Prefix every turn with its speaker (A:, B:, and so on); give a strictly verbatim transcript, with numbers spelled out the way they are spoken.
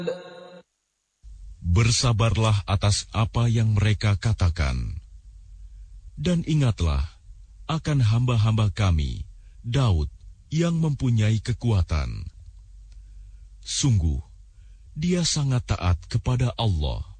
A: Bersabarlah atas apa yang mereka katakan. Dan ingatlah akan hamba-hamba kami, Daud, yang mempunyai kekuatan. Sungguh, dia sangat taat kepada Allah.